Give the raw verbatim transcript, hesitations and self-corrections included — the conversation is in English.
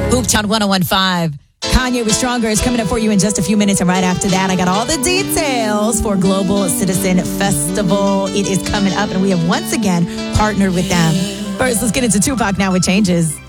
Hoop Town ten fifteen. Kanye with Stronger is coming up for you in just a few minutes. And right after that, I got all the details for Global Citizen Festival. It is coming up, and we have once again partnered with them. First, let's get into Tupac Now with Changes.